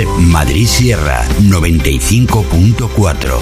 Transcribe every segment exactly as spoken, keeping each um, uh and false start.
Madrid Sierra noventa y cinco punto cuatro.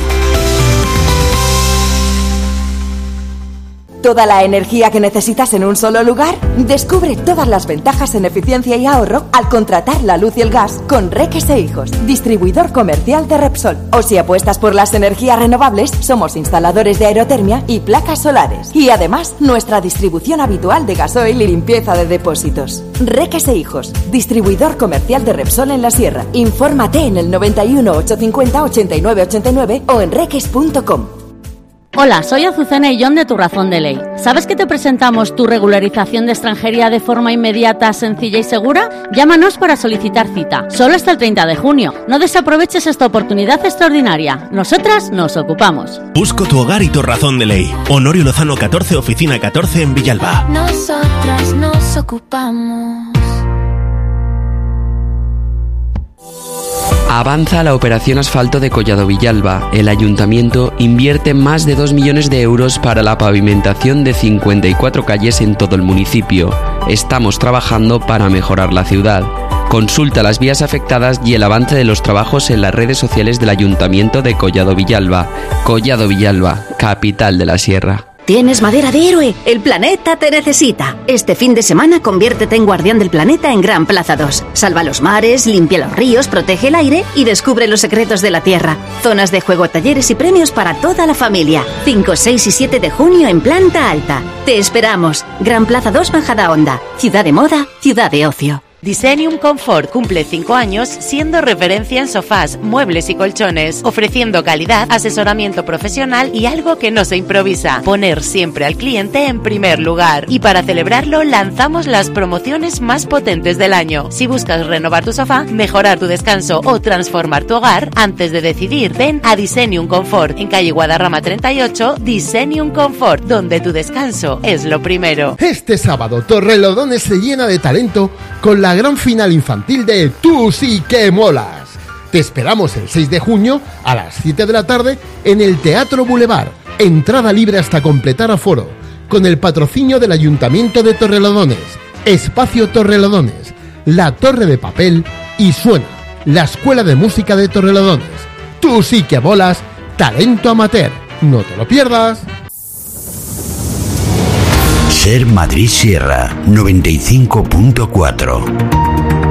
¿Toda la energía que necesitas en un solo lugar? Descubre todas las ventajas en eficiencia y ahorro al contratar la luz y el gas con Reques e Hijos, distribuidor comercial de Repsol. O si apuestas por las energías renovables, somos instaladores de aerotermia y placas solares. Y además, nuestra distribución habitual de gasoil y limpieza de depósitos. Reques e Hijos, distribuidor comercial de Repsol en la Sierra. Infórmate en el noventa y uno, ochocientos cincuenta, ochenta y nueve ochenta y nueve o en reques punto com. Hola, soy Azucena Illón de Tu Razón de Ley. ¿Sabes que te presentamos tu regularización de extranjería de forma inmediata, sencilla y segura? Llámanos para solicitar cita, solo hasta el treinta de junio. No desaproveches esta oportunidad extraordinaria. Nosotras nos ocupamos. Busco tu hogar y Tu Razón de Ley. Honorio Lozano catorce, oficina catorce en Villalba. Nosotras nos ocupamos. Avanza la operación asfalto de Collado Villalba. El ayuntamiento invierte más de dos millones de euros para la pavimentación de cincuenta y cuatro calles en todo el municipio. Estamos trabajando para mejorar la ciudad. Consulta las vías afectadas y el avance de los trabajos en las redes sociales del Ayuntamiento de Collado Villalba. Collado Villalba, capital de la Sierra. Tienes madera de héroe, el planeta te necesita. Este fin de semana conviértete en guardián del planeta en Gran Plaza dos. Salva los mares, limpia los ríos, protege el aire y descubre los secretos de la Tierra. Zonas de juego, talleres y premios para toda la familia. cinco, seis y siete de junio en planta alta. Te esperamos. Gran Plaza dos Majadahonda. Ciudad de moda, ciudad de ocio. Designium Comfort cumple cinco años siendo referencia en sofás, muebles y colchones, ofreciendo calidad, asesoramiento profesional y algo que no se improvisa, poner siempre al cliente en primer lugar. Y para celebrarlo lanzamos las promociones más potentes del año. Si buscas renovar tu sofá, mejorar tu descanso o transformar tu hogar, antes de decidir, ven a Designium Comfort en calle Guadarrama treinta y ocho. Designium Comfort, donde tu descanso es lo primero. Este sábado Torrelodones se llena de talento con la La gran final infantil de Tú sí que molas. Te esperamos el seis de junio a las siete de la tarde en el Teatro Boulevard. Entrada libre hasta completar aforo. Con el patrocinio del Ayuntamiento de Torrelodones, Espacio Torrelodones, La Torre de Papel y Suena, la Escuela de Música de Torrelodones. Tú sí que molas, talento amateur. No te lo pierdas. Ser Madrid Sierra noventa y cinco punto cuatro.